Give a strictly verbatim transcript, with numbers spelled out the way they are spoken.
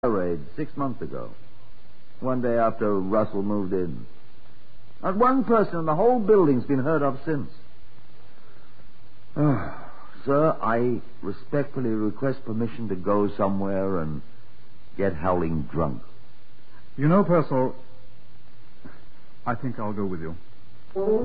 raid six months ago. One day after Russell moved in. Not one person in the whole building's been heard of since. Oh, sir, I respectfully request permission to go somewhere and get howling drunk. You know, Purcell, I think I'll go with you.